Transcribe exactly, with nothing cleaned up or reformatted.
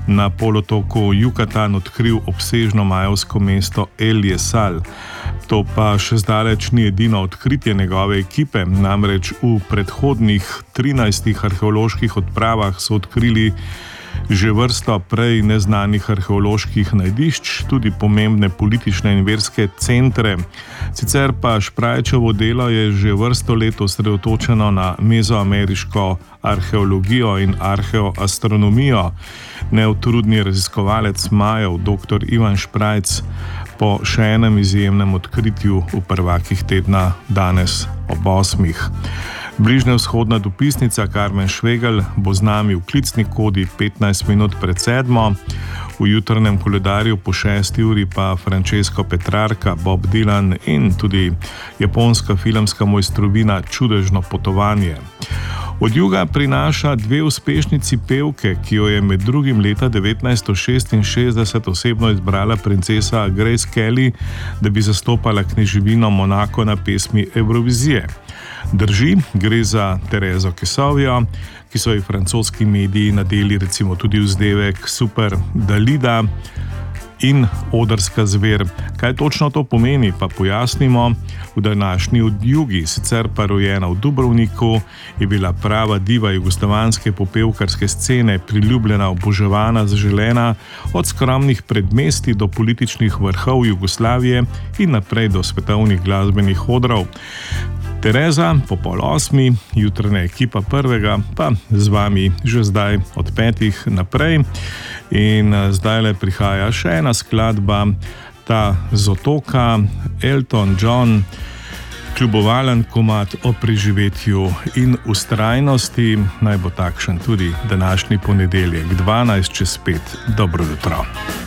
na polotoku Yucatan odkril obsežno majevsko mesto El Yesal. To pa še zdaleč ni edino odkritje njegove ekipe, namreč v predhodnih trinajstih arheoloških odpravah so odkrili že vrsto prej neznanih arheoloških najdišč, tudi pomembne politične in verske centre. Sicer pa Šprajčevo delo je že vrsto let osredotočeno na mezoameriško arheologijo in arheoastronomijo. Neutrudni raziskovalec Majev, doktor Ivan Šprajc, po še enem izjemnem odkritju v prvakih tedna danes ob osmih. Bližnjevzhodna dopisnica Karmen Švegelj bo z nami v klicni kodi petnajst minut pred sedmo, v jutrnem koledarju po šesti uri pa Francesco Petrarca, Bob Dylan in tudi japonska filmska mojstrovina Čudežno potovanje. Od juga prinaša dve uspešnici pevke, ki jo je med drugim leta devetnajststo šestinšestdeset osebno izbrala princesa Grace Kelly, da bi zastopala kneževino Monako na pesmi Evrovizije. Drži, gre za Terezo Kesovjo, ki so ji francoski mediji nadeli recimo tudi vzdevek Super Dalida in Odrska zver. Kaj točno to pomeni, pa pojasnimo. V današnji odjugi, sicer pa rojena v Dubrovniku, je bila prava diva jugoslovanske popevkarske scene, priljubljena, oboževana, zaželena, od skromnih predmestij do političnih vrhov Jugoslavije in naprej do svetovnih glasbenih odrov. Tereza po pol osmi, jutranja ekipa prvega, pa z vami že zdaj od petih naprej. In zdaj le prihaja še ena skladba, ta z otoka, Elton John, kljubovalen komad o preživetju in vztrajnosti. Naj bo takšen tudi današnji ponedeljek, dvanajst čez pet. Dobro jutro.